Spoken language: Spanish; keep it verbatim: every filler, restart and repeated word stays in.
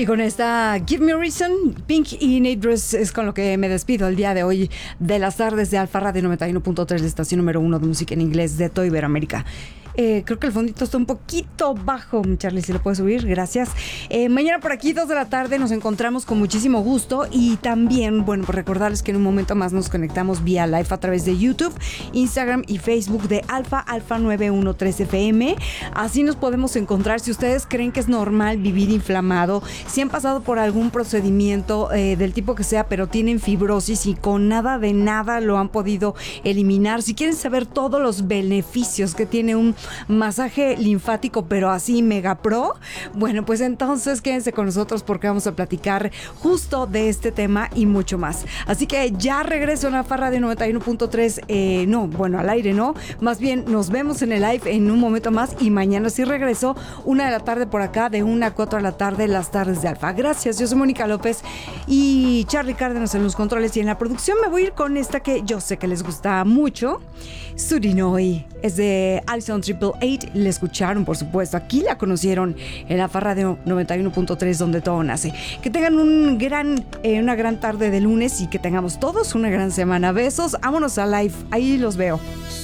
Y con esta Give Me a Reason, Pink y Nate Dress es con lo que me despido el día de hoy de las tardes de Alfa Radio noventa y uno punto tres, la estación número uno de música en inglés de toda Iberoamérica. Eh, creo que el fondito está un poquito bajo, mi Charlie, si lo puedes subir, gracias. Eh, mañana por aquí, dos de la tarde, nos encontramos con muchísimo gusto. Y también, bueno, pues recordarles que en un momento más nos conectamos vía live a través de YouTube, Instagram y Facebook de Alfa, Alfa nueve uno tres F M. Así nos podemos encontrar. Si ustedes creen que es normal vivir inflamado, si han pasado por algún procedimiento eh, del tipo que sea, pero tienen fibrosis y con nada de nada lo han podido eliminar, si quieren saber todos los beneficios que tiene un masaje linfático, pero así mega pro, bueno, pues entonces quédense con nosotros porque vamos a platicar justo de este tema y mucho más. Así que ya regreso en Alfa Radio noventa y uno punto tres, eh, no, bueno, al aire no, más bien nos vemos en el live en un momento más y mañana sí regreso, una de la tarde por acá, de una a cuatro de la tarde, las tardes de Alfa. Gracias, yo soy Mónica López y Charlie Cárdenas en los controles y en la producción. Me voy a ir con esta que yo sé que les gusta mucho, Surinoi, es de Alison Triple Eight. Le escucharon, por supuesto, aquí la conocieron en Alfa Radio noventa y uno punto tres, donde todo nace. Que tengan un gran, eh, una gran tarde de lunes y que tengamos todos una gran semana. Besos, vámonos a live, ahí los veo.